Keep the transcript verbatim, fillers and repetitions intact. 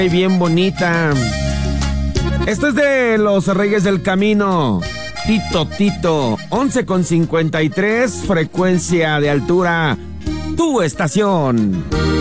bien bonita. Esto es de los Reyes del Camino. Tito, Tito, once con cincuenta y tres, frecuencia de altura, tu estación.